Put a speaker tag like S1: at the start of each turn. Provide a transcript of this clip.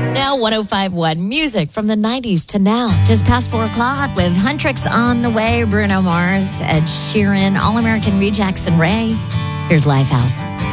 S1: Now 105.1 music from the 90s to now.
S2: Just past 4 o'clock with Huntrix on the way, Bruno Mars, Ed Sheeran, All-American Rejects, and Ray. Here's Lifehouse.